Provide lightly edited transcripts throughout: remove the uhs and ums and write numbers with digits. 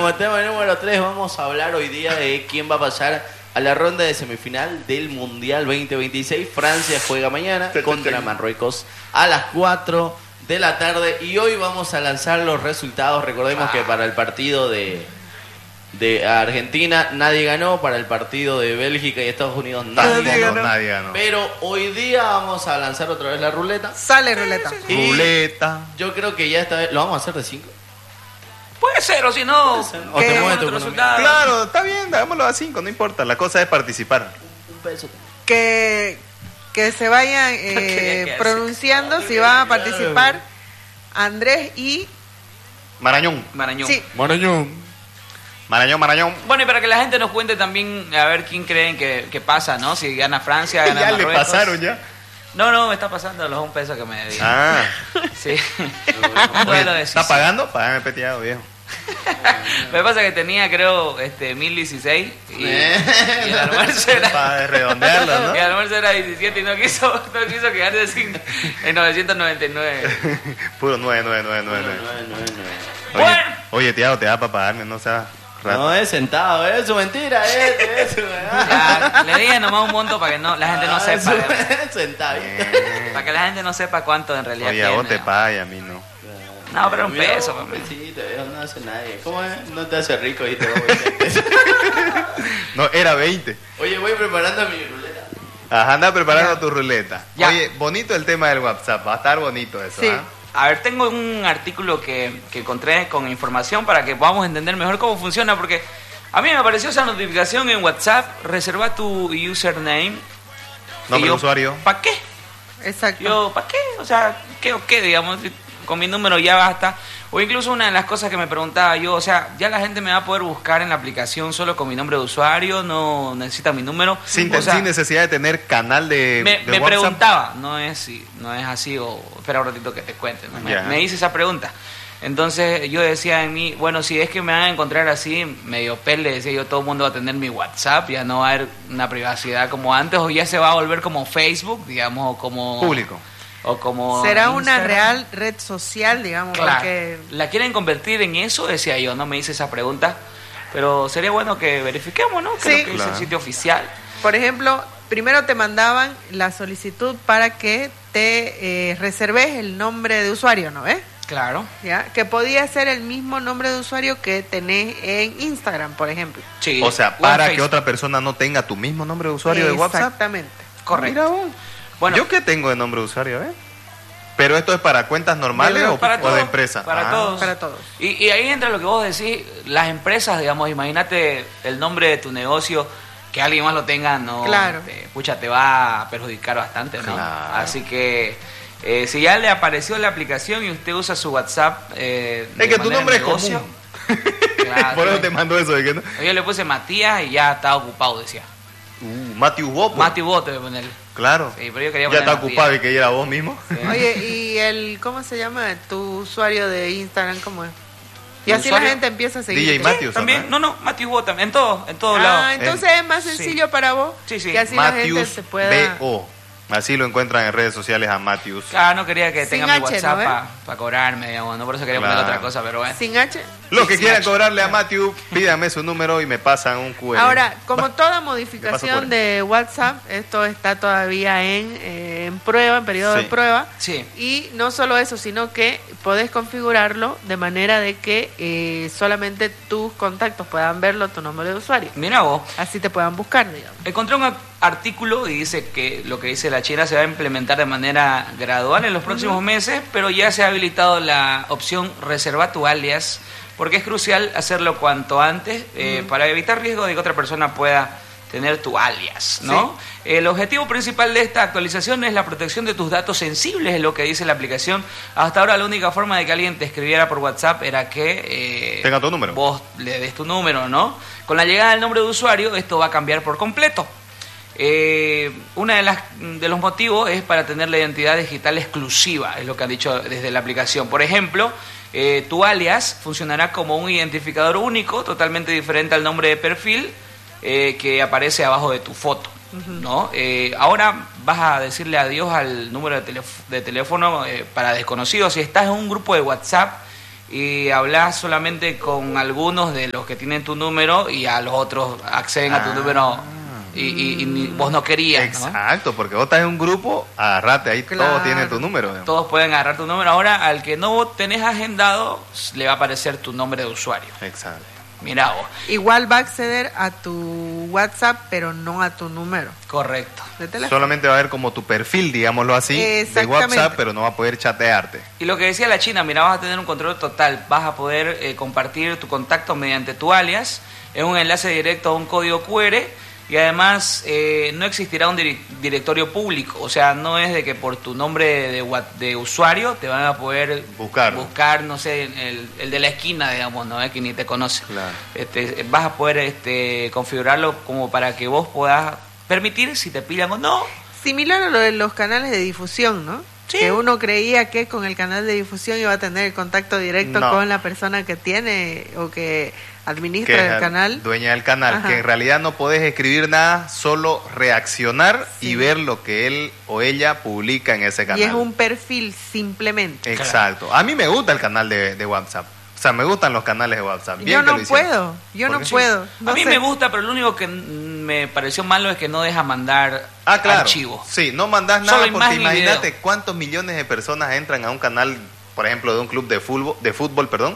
como tema número 3 vamos a hablar hoy día de quién va a pasar a la ronda de semifinal del Mundial 2026. Francia juega mañana contra Marruecos a las 4 de la tarde y hoy vamos a lanzar los resultados. Recordemos que para el partido de Argentina nadie ganó, para el partido de Bélgica y Estados Unidos nadie ganó. Pero hoy día vamos a lanzar otra vez la ruleta. Sale ruleta. Y ruleta. Yo creo que ya esta vez lo vamos a hacer de 5. Puede ser, o si no, o te mueves tu resultado. Claro, está bien, hagámoslo a 5, no importa. La cosa es participar. Un peso. Que se vayan pronunciando si van a participar Andrés y Marañón. Sí. Marañón. Bueno, y para que la gente nos cuente también a ver quién creen que pasa, ¿no? Si gana Francia, gana Ya Marruecos. le pasaron ya. No, me está pasando los $1 que me dio. Ah. Sí. Oye, ¿está pagando? Págame peteado, viejo. Me pasa que tenía, creo, 1016 y el almuerzo era... Para redondearlo, ¿no? Y el almuerzo era 17 y no quiso quedarse en 999. Puro 9999. Bueno. Oye, Tiago, te da para pagarme, no seas rato. No, es sentado, eso, mentira, eso. Ya, le dije nomás un monto para que la gente no sepa. Sentadito. Para que la gente no sepa cuánto en realidad Oye, a vos tiene, te pagas y a mí no. No, pero un Mira, peso. un pesito, no hace nadie. ¿Cómo es? No te hace rico y te va a volver. No, era 20. Oye, voy preparando mi ruleta. Ajá, anda preparando tu ruleta. Ya. Oye, bonito el tema del WhatsApp, va a estar bonito eso, Sí. ¿ah? A ver, tengo un artículo que encontré con información para que podamos entender mejor cómo funciona, porque a mí me apareció esa notificación en WhatsApp, reserva tu username. Nombre de usuario. ¿Para qué? Exacto. Yo, ¿para qué? O sea, ¿qué o qué, digamos? Con mi número ya basta. O incluso una de las cosas que me preguntaba yo, o sea, ya la gente me va a poder buscar en la aplicación solo con mi nombre de usuario, no necesita mi número. Sin O sea, necesidad de tener canal de me WhatsApp. preguntaba, no es así, o espera un ratito que te cuente, ¿no? Ya. Me hice esa pregunta. Entonces yo decía en mí, bueno, si es que me van a encontrar así, medio pele, decía yo, todo el mundo va a tener mi WhatsApp, ya no va a haber una privacidad como antes, o ya se va a volver como Facebook, digamos, o como... Público. O como Será una Instagram. real red social, digamos, Claro. porque... ¿La quieren convertir en eso? Decía yo, no me hice esa pregunta. Pero sería bueno que verifiquemos, ¿no? Creo Sí. que es Claro. el sitio oficial. Por ejemplo, primero te mandaban la solicitud para que te reserves el nombre de usuario, ¿no ves? Claro. ¿Ya? Que podía ser el mismo nombre de usuario que tenés en Instagram, por ejemplo. Sí. O sea, en para que Facebook. otra persona no tenga tu mismo nombre de usuario de WhatsApp. Exactamente. Correcto. Mira vos. Bueno, ¿Yo qué tengo de nombre de usuario, Pero esto es para cuentas normales o, para o todos, de empresa. para todos. Para todos. Y ahí entra lo que vos decís, las empresas, digamos, imagínate el nombre de tu negocio, que alguien más lo tenga, no, Claro. te va a perjudicar bastante, ¿no? Claro. Así que si ya le apareció la aplicación y usted usa su WhatsApp, Es que tu nombre es común. Claro, Por eso te mando eso. ¿De que no? Yo le puse Matías y ya estaba ocupado, decía. Matthew Bob. Mati vos te voy a poner. Claro. Sí, pero yo quería Ya poner está Matías. ocupado y que era vos mismo. Sí. Oye, ¿y ¿cómo se llama tu usuario de Instagram? ¿Cómo es? Y ¿Tu así usuario? la gente empieza a seguir. DJ Sí, Matthews, también, ¿no? no, Mati vos también, en todos Ah, lados. entonces es más sencillo para vos. Sí, sí. Que así la gente Matthews se pueda... BO. Así lo encuentran en redes sociales a Matthews. Claro, no quería que Sin tenga mi H, WhatsApp ¿no, para cobrarme, digamos, no por eso quería poner Claro. otra cosa, pero bueno. Sin H. Los que Sí, quieran sí. cobrarle a Matthew, pídame su número y me pasan un QR. Ahora, como toda paso modificación por- de WhatsApp, esto está todavía en prueba, en periodo de Sí. prueba. Sí. Y no solo eso, sino que podés configurarlo de manera de que solamente tus contactos puedan verlo, tu nombre de usuario. Mira vos, Así te puedan buscar, digamos. encontré un artículo y dice que lo que dice la China se va a implementar de manera gradual en los próximos meses, pero ya se ha habilitado la opción reserva tu alias, porque es crucial hacerlo cuanto antes para evitar riesgo de que otra persona pueda tener tu alias, ¿no? El objetivo principal de esta actualización es la protección de tus datos sensibles, es lo que dice la aplicación. Hasta ahora la única forma de que alguien te escribiera por WhatsApp era que Tenga tu número. vos le des tu número, ¿no? Con la llegada del nombre de usuario esto va a cambiar por completo. Una de los motivos es para tener la identidad digital exclusiva, es lo que han dicho desde la aplicación. Por ejemplo, tu alias funcionará como un identificador único, totalmente diferente al nombre de perfil que aparece abajo de tu foto, ¿no? Ahora vas a decirle adiós al número de teléfono para desconocidos. Si estás en un grupo de WhatsApp y hablas solamente con algunos de los que tienen tu número y a los otros acceden a tu número y vos no querías, ¿no? Exacto, porque vos estás en un grupo, agarrate, ahí Claro. todos tienen tu número. Digamos. Todos pueden agarrar tu número. Ahora, al que no tenés agendado, le va a aparecer tu nombre de usuario. Exacto. Mira vos. Igual va a acceder a tu WhatsApp, pero no a tu número Correcto. de teléfono. Solamente va a ver como tu perfil, digámoslo así, de Exactamente. WhatsApp, pero no va a poder chatearte. Y lo que decía la China, mira, vas a tener un control total. Vas a poder compartir tu contacto mediante tu alias. Es un enlace directo a un código QR. Y además no existirá un directorio público, o sea, no es de que por tu nombre de usuario te van a poder buscar, no sé, el de la esquina, digamos, no es que ni te conoce. Claro. Vas a poder configurarlo como para que vos puedas permitir si te pillan o no. Similar a lo de los canales de difusión, ¿no? Sí. Que uno creía que con el canal de difusión iba a tener el contacto directo No. con la persona que tiene o que administra Que es el canal. dueña del canal, Ajá. que en realidad no podés escribir nada, solo reaccionar Sí. y ver lo que él o ella publica en ese canal. Y es un perfil simplemente. Exacto. A mí me gusta el canal de WhatsApp. O sea, me gustan los canales de WhatsApp. Bien Yo que no lo hicieron. puedo, yo ¿Por no qué? puedo. A No mí sé. me gusta, pero lo único que me pareció malo es que no deja mandar Claro. archivos. Sí, no mandás Solo nada imagen porque y imagínate video. cuántos millones de personas entran a un canal, por ejemplo, de un club de fútbol, perdón,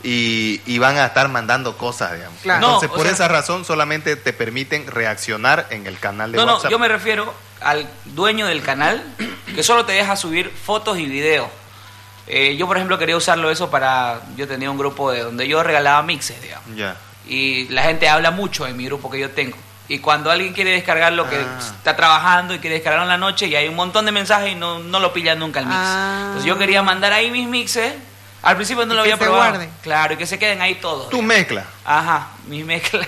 y van a estar mandando cosas, digamos. Claro. Entonces, No, o por sea- esa razón solamente te permiten reaccionar en el canal de No, WhatsApp. yo me refiero al dueño del canal que solo te deja subir fotos y videos. Yo, por ejemplo, quería usarlo eso para... Yo tenía un grupo de donde yo regalaba mixes, digamos. Ya. Y la gente habla mucho en mi grupo que yo tengo. Y cuando alguien quiere descargar lo que Ah. está trabajando y quiere descargarlo en la noche y hay un montón de mensajes y no lo pillan nunca el mix. Ah. Entonces yo quería mandar ahí mis mixes. Al principio no Y lo que había se probado. guarden. Claro, y que se queden ahí todos. Tu mezcla. Ajá, mis mezclas.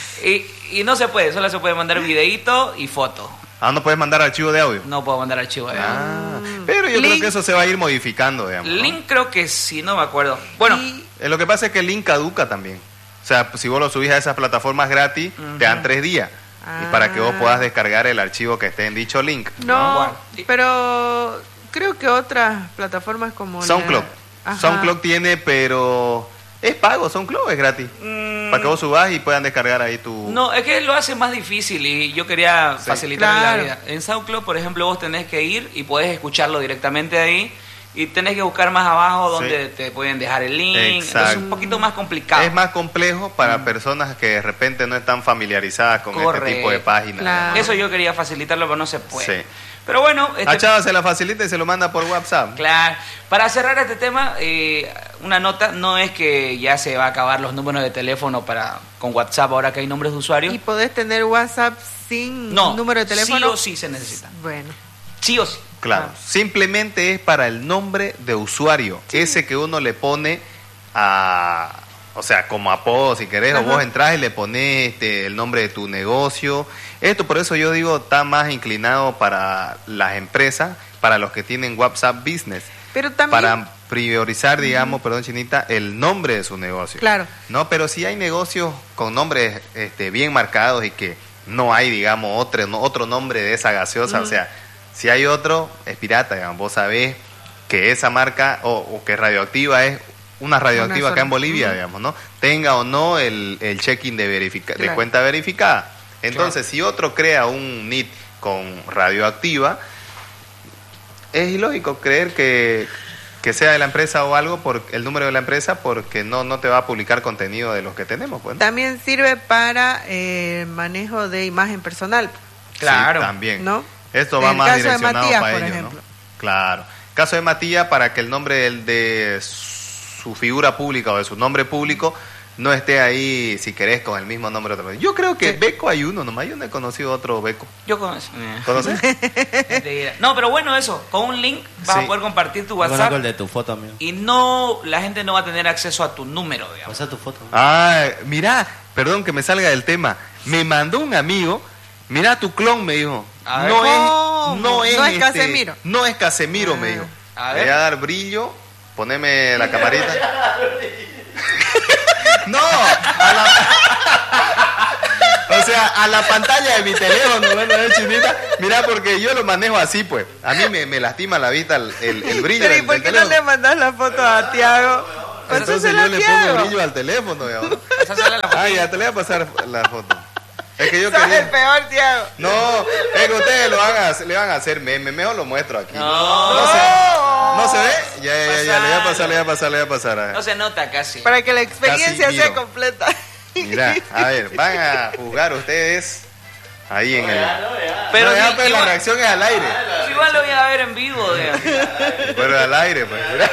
Y no se puede, solo se puede mandar videíto y foto. No puedes mandar archivo de audio. No puedo mandar archivo de audio. Pero yo creo Link. que eso se va a ir modificando, digamos. ¿no? Link creo que sí, no me acuerdo. Bueno, Y- Lo que pasa es que el link caduca también. O sea, si vos lo subís a esas plataformas gratis, te dan 3 días. Y para que vos puedas descargar el archivo que esté en dicho link. no, Bueno. pero creo que otras plataformas como SoundCloud. Ajá. SoundCloud tiene, pero es pago, SoundCloud es gratis. Para que vos subas y puedan descargar ahí tu... no, es que lo hace más difícil y yo quería Sí. facilitar Claro. la vida. En SoundCloud, por ejemplo, vos tenés que ir y podés escucharlo directamente de ahí y tenés que buscar más abajo donde te pueden dejar el link. Exacto. Entonces es un poquito más complicado. Es más complejo para personas que de repente no están familiarizadas con Correcto. este tipo de páginas. Claro. Eso yo quería facilitarlo, pero no se puede. Sí. Pero bueno, A Chava se la facilita y se lo manda por WhatsApp. claro. Para cerrar este tema, una nota, no es que ya se va a acabar los números de teléfono con WhatsApp ahora que hay nombres de usuarios. Y podés tener WhatsApp sin No, número de teléfono. sí o sí se necesita. Bueno. Sí o sí. Claro, simplemente es para el nombre de usuario, ese que uno le pone a, o sea, como apodo si querés, o Ajá. vos entras y le pones el nombre de tu negocio. Esto por eso yo digo está más inclinado para las empresas, para los que tienen WhatsApp Business, Pero también, para priorizar, digamos, perdón Chinita, el nombre de su negocio. claro, No, pero si hay negocios con nombres bien marcados y que no hay, digamos, otro nombre de esa gaseosa, o sea, si hay otro, es pirata, digamos, vos sabés que esa marca o que Radioactiva es una radioactiva Una acá en sola. Bolivia, digamos, ¿no? Tenga o no el check-in de Claro. cuenta verificada. Entonces, si otro crea un NIT con Radioactiva, es ilógico creer que sea de la empresa o algo por el número de la empresa porque no te va a publicar contenido de los que tenemos, pues. ¿no? también sirve para manejo de imagen personal, Claro. Sí, también. ¿no? Esto va El más caso de direccionado Matías, para por ellos, ejemplo. ¿no? Claro. Caso de Matías, para que el nombre de su figura pública o de su nombre público no esté ahí, si querés, con el mismo nombre de otra persona. Yo creo que Sí. Beco hay uno nomás, yo no he conocido otro Beco. Yo conozco. ¿Conoces? No, pero bueno, eso. Con un link vas Sí. a poder compartir tu Conozco WhatsApp el de tu foto, amigo. y la gente no va a tener acceso a tu número, digamos. Pasa tu foto. Ah, mira, perdón que me salga del tema. Me mandó un amigo, mira tu clon, me dijo. A ver. ¿Cómo? No es No es Casemiro. No es Casemiro, Ah. me dijo. A Le ver. voy a dar brillo, poneme la camarita. No, o sea, a la pantalla de mi teléfono, bueno, Chinita. Mira, porque yo lo manejo así, pues. A mí me lastima la vista el brillo Pero ¿y del por qué no teléfono. le mandas la foto a Tiago? Entonces yo le pongo brillo al teléfono, digamos. Pásasela la Ah, ya te le voy a pasar la foto. Es que yo Sos el quería... peor, Tiago. No, es que ustedes le van a hacer meme, mejor lo muestro aquí. No. ¿No se ve? Ya, le voy a pasar. No se nota casi. Para que la experiencia Casi sea miro. completa. Mira, a ver, van a jugar ustedes ahí en el... Pero No, ya, sí, pues, la igual- reacción es al aire. Igual lo voy a ver en vivo, digamos. Pero al aire, pues. Mira.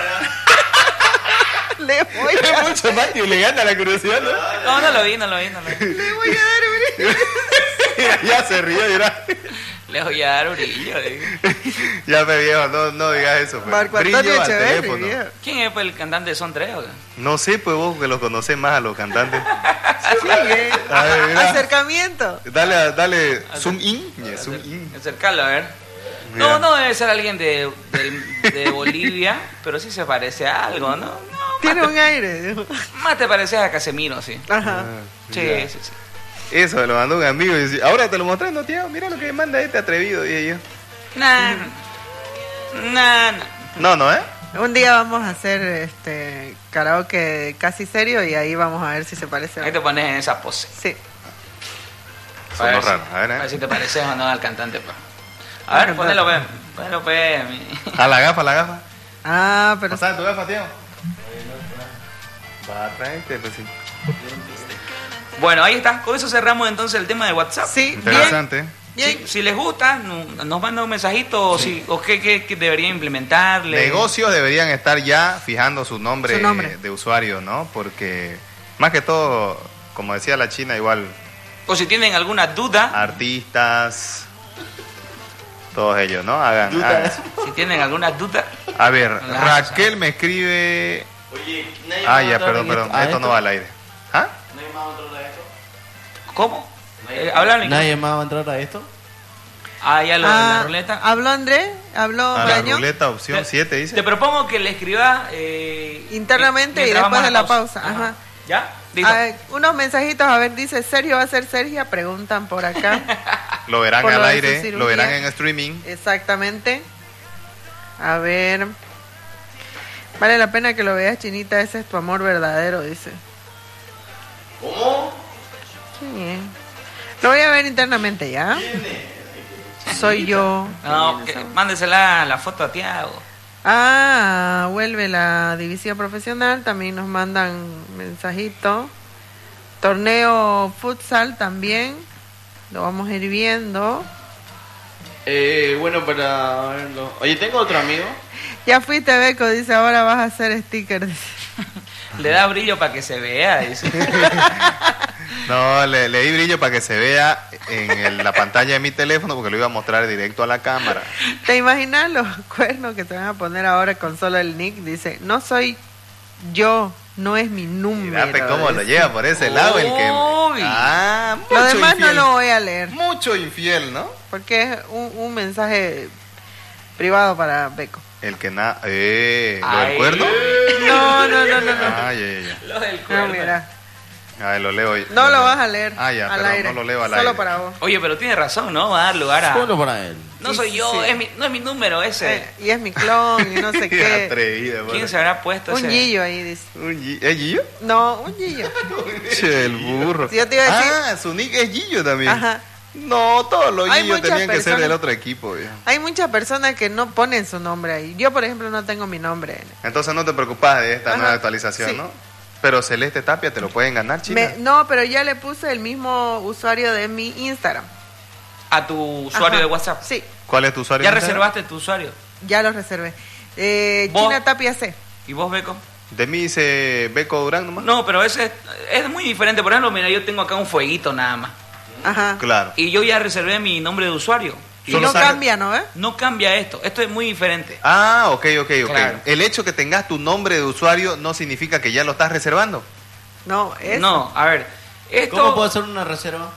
Le voy Es a, mucho más que le gana la curiosidad, ¿no? No lo vi. le voy a dar un... Ya se rió, mira. Le voy a dar brillo. le digo. Ya, me viejo, no digas eso. Pues. Marco Brillo Antonio al Echeverri, teléfono. viejo. ¿Quién es pues, el cantante de Son 3 o qué? No sé, pues vos que los conocés más a los cantantes. Sigue. A ver, mira. Acercamiento. Dale, zoom in. Zoom in. Acercarlo, a ver. Mira. No debe ser alguien de Bolivia, pero sí se parece a algo, ¿no? Tiene un aire. Más te pareces a Casemiro, sí. Ajá. Sí, Ya. sí. Eso me lo mandó un amigo y dice, ahora te lo mostré, no, tío, mira lo que manda este atrevido, dije yo. Nah. No, ¿eh? Un día vamos a hacer karaoke casi serio y ahí vamos a ver si se parece. Ahí te pones en esa pose. Sí. Sonó ver si- raro, a ver, A ver si te pareces o no al cantante, pues. A Al ver, cantante. ponelo, pues. A la gafa. Ah, pero ¿Pasaba tu gafa, tío? Va a traerte, pues sí. Bueno, ahí está. Con eso cerramos entonces el tema de WhatsApp. sí, Interesante. bien. Si les gusta, nos mandan un mensajito o qué deberían implementarle. Negocios deberían estar ya fijando su nombre, Su nombre. de usuario, ¿no? Porque más que todo, como decía la China, igual O si tienen alguna duda, artistas, todos ellos, ¿no? Hagan. si tienen alguna duda, A ver, Las- Raquel me escribe... Oye, nadie Ah, más ya, va a entrar perdón, a esto no va al aire. ¿Ah? ¿Nadie más va a entrar a esto? ¿cómo? Háblame. ¿Nadie más va a entrar a esto? Ah, ya lo de la ruleta. Habló André, habló A la Braño. ruleta opción 7 dice. Te propongo que le escriba Internamente y mientras después vamos a de la pausa. Ajá. ¿Ya? Listo. Ah, unos mensajitos, a ver, dice, ¿Sergio va a ser Sergia? Preguntan por acá. Lo verán Por al lo de su aire, cirugía. lo verán en streaming. Exactamente. A ver. Vale la pena que lo veas, Chinita, ese es tu amor verdadero, dice. ¿Cómo? Sí. Lo voy a ver internamente, ¿ya? Soy yo. No, mándesela la foto a Tiago. Ah, vuelve la división profesional, también nos mandan mensajito. Torneo futsal también, lo vamos a ir viendo. Bueno, para verlo. Oye, tengo otro amigo. Ya fuiste, Beco, dice, ahora vas a hacer stickers. Le da brillo para que se vea, dice. No, le di brillo para que se vea en la pantalla de mi teléfono porque lo iba a mostrar directo a la cámara. ¿Te imaginas los cuernos que te van a poner ahora con solo el nick? Dice, no soy yo, no es mi número. Fíjate cómo lo dice. lleva por ese lado el que... Uy. Ah, mucho Lo demás infiel. no lo voy a leer, Mucho infiel, ¿no? porque es un mensaje privado para Beco. El que nada... ¿Lo del Ay. cuerno? No. Ah, ya. Lo del No, cuerno. mira. A ver, lo leo hoy. No lo vas a leer Ah, ya, al perdón, aire. no lo leo al Solo aire. para vos. Oye, pero tiene razón, ¿no? Va a dar lugar a... Solo para él. No Sí, soy yo, sí. no es mi número ese. Y es mi clon y no sé Qué qué. atrevido, bueno. ¿Quién se habrá puesto Un ese? Gillo ahí dice. ¿Es Gillo? No, un Gillo. Che, el burro. Si yo te iba a decir- Ah, su nick es Gillo también. Ajá. No, todos los Hay Gillos muchas tenían que ser personas- del otro equipo, viejo. Hay muchas personas que no ponen su nombre ahí. Yo, por ejemplo, no tengo mi nombre. Entonces no te preocupas de esta Ajá, nueva actualización, sí. ¿no? Pero Celeste Tapia te lo pueden ganar, China. No, pero ya le puse el mismo usuario de mi Instagram. A tu usuario Ajá. de WhatsApp. Sí, ¿Cuál es tu usuario? ¿Ya de Instagram? reservaste tu usuario? ya lo reservé. ¿Vos? China Tapia C. ¿Y vos, Beco? De mí dice Beco Durán nomás. No, pero ese es muy diferente. Por ejemplo, mira, yo tengo acá un fueguito nada más. Ajá. Claro. Y yo ya reservé mi nombre de usuario. Y Solo no sale- cambia, ¿no? No cambia esto. Esto es muy diferente. Ah, ok. Claro. El hecho que tengas tu nombre de usuario no significa que ya lo estás reservando. No, es. No, a ver. Esto, ¿Cómo puedo hacer una reserva?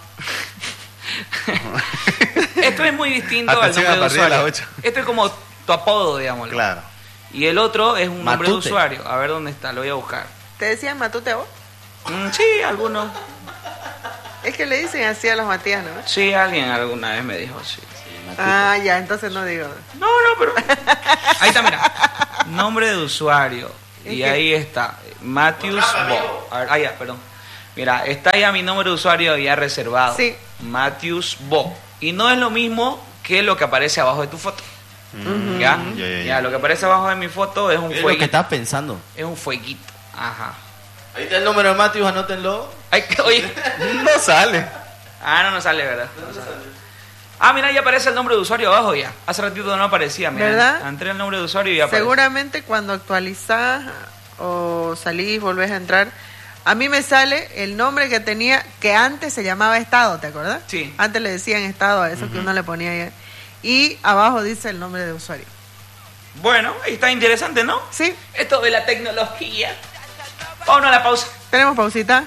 esto es muy distinto al Atención, nombre de a partir de usuario. las 8. Esto es como tu apodo, digámoslo. Claro. Y el otro es un nombre de Matute. usuario. A ver dónde está, lo voy a buscar. ¿Te decían Matute a vos? Sí, algunos. Es que le dicen así a los Matías, ¿no? Sí, alguien alguna vez me dijo, sí. Ah, ya, entonces no digo. No, pero... Ahí está, mira. Nombre de usuario. Y ahí está, Matthews Bo. A ver, ya, perdón. Mira, está ya mi número de usuario ya reservado. Sí. Matthews Bo. Y no es lo mismo que lo que aparece abajo de tu foto. ¿Ya? Ya, lo que aparece abajo de mi foto es un Es lo que fueguito. estás pensando. Es un fueguito. Ajá. Ahí está el número de Matthews, anótenlo. Ay, oye. No sale. No sale, ¿verdad? No sale. Mira, ya aparece el nombre de usuario abajo ya. Hace ratito no aparecía, mira. ¿Verdad? Entré el nombre de usuario y ya aparece. Seguramente cuando actualizás o salís, volvés a entrar, a mí me sale el nombre que tenía, que antes se llamaba estado, ¿te acordás? Sí. Antes le decían estado a eso que uno le ponía ahí. Y abajo dice el nombre de usuario. Bueno, ahí está interesante, ¿no? Sí. Esto de la tecnología. Vámonos a la pausa. ¿Tenemos pausita?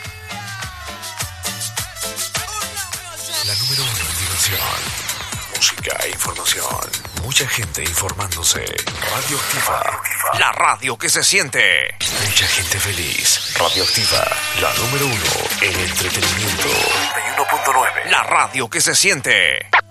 La número 1 en diversión, música e información. Mucha gente informándose. Radioactiva, la radio que se siente. Mucha gente feliz. Radioactiva, la número 1 en entretenimiento. 91.9, la radio que se siente.